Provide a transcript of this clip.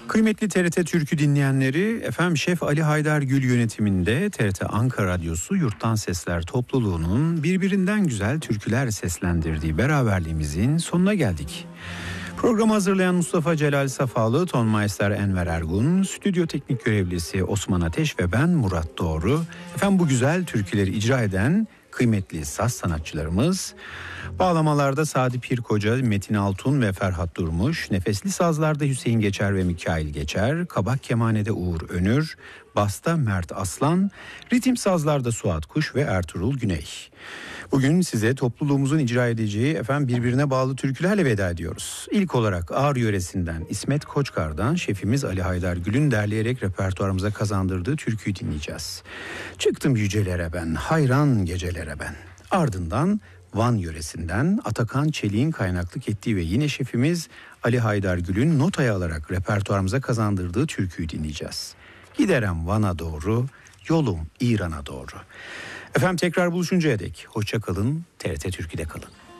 Kıymetli TRT Türkü dinleyenleri, efendim Şef Ali Haydar Gül yönetiminde TRT Ankara Radyosu Yurttan Sesler topluluğunun birbirinden güzel türküler seslendirdiği beraberliğimizin sonuna geldik. Programı hazırlayan Mustafa Celal Safalı, Tonmeister Enver Ergun, stüdyo teknik görevlisi Osman Ateş ve ben Murat Doğru. Efendim bu güzel türküleri icra eden kıymetli saz sanatçılarımız, bağlamalarda Sadi Pirkoca, Metin Altun ve Ferhat Durmuş, nefesli sazlarda Hüseyin Geçer ve Mikail Geçer, kabak kemanede Uğur Önür, basta Mert Aslan, ritim sazlarda Suat Kuş ve Ertuğrul Güney. Bugün size topluluğumuzun icra edeceği birbirine bağlı türkülerle veda ediyoruz. İlk olarak Ağrı yöresinden İsmet Koçkar'dan şefimiz Ali Haydar Gül'ün derleyerek repertuarımıza kazandırdığı türküyü dinleyeceğiz. Çıktım yücelere ben, hayran gecelere ben. Ardından Van yöresinden Atakan Çelik'in kaynaklık ettiği ve yine şefimiz Ali Haydar Gül'ün notaya alarak repertuarımıza kazandırdığı türküyü dinleyeceğiz. Giderem Van'a doğru, yolum İran'a doğru. Efendim tekrar buluşuncaya dek hoşça kalın, TRT Türkü'de kalın.